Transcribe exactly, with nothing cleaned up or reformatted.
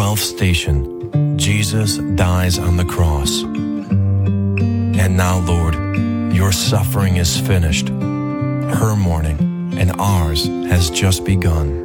twelfth station, Jesus dies on the cross. And now, Lord, your suffering is finished. Her mourning and ours has just begun.